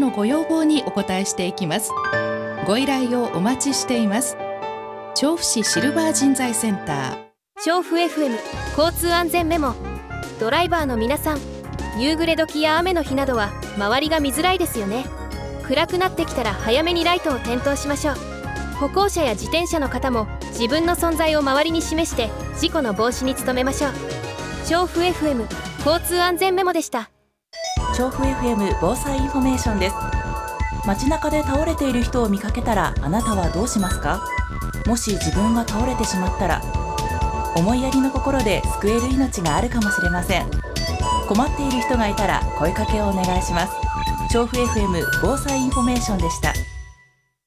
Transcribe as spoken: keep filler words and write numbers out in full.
のご要望にお答えしていきます。ご依頼をお待ちしています。調布市シルバー人材センター。 調布 エフエム 交通安全メモ。ドライバーの皆さん、夕暮れ時や雨の日などは周りが見づらいですよね。暗くなってきたら早めにライトを点灯しましょう。歩行者や自転車の方も自分の存在を周りに示して事故の防止に努めましょう。調布 エフエム 交通安全メモでした。 調布 エフエム 防災インフォメーションです。街中で倒れている人を見かけたらあなたはどうしますか？もし自分が倒れてしまったら、思いやりの心で救える命があるかもしれません。困っている人がいたら声かけをお願いします。調布 エフエム 防災インフォメーションでした。